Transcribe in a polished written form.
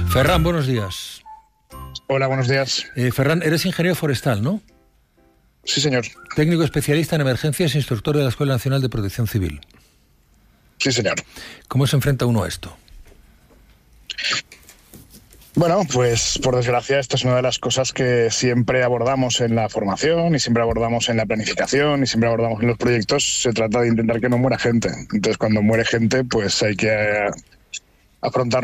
Ferran, buenos días. Hola, buenos días. Ferran, eres ingeniero forestal, ¿no? Sí, señor. Técnico especialista en emergencias e instructor de la Escuela Nacional de Protección Civil. Sí, señor. ¿Cómo se enfrenta uno a esto? Bueno, pues por desgracia esta es una de las cosas que siempre abordamos en la formación y siempre abordamos en la planificación y siempre abordamos en los proyectos. Se trata de intentar que no muera gente. Entonces, cuando muere gente, pues hay que afrontar